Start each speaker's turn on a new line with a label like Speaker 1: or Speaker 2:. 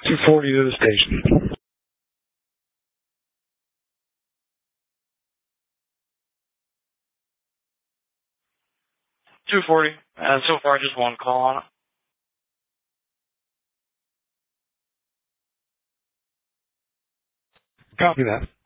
Speaker 1: 240 to the station. 240. So far, just one call on it. Copy that.